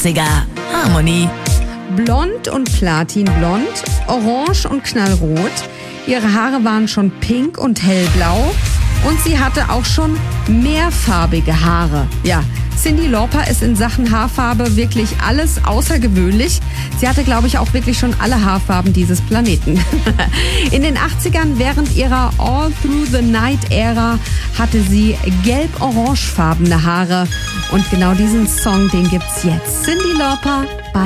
80er. Harmony. Blond und platinblond, orange und knallrot. Ihre Haare waren schon pink und hellblau. Und sie hatte auch schon mehrfarbige Haare. Ja, Cyndi Lauper ist in Sachen Haarfarbe wirklich alles außergewöhnlich. Sie hatte, glaube ich, auch wirklich schon alle Haarfarben dieses Planeten. In den 80ern, während ihrer All Through the Night-Ära, hatte sie gelb-orangefarbene Haare. Und genau diesen Song, den gibt's jetzt. Cyndi Lauper bei